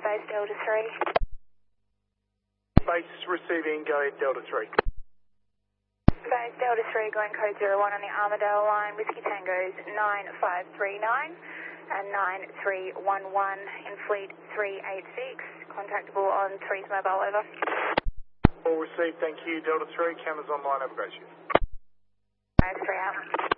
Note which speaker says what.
Speaker 1: base Delta 3.
Speaker 2: Base receiving, go ahead, Delta 3.
Speaker 1: Base Delta 3 going code 01 on the Armadale line, Whiskey Tango's 9539 and 9311 in fleet 386, contactable on 3's mobile, over.
Speaker 2: All received, thank you, Delta 3, cameras online, have a great shift.
Speaker 1: Base 3 out.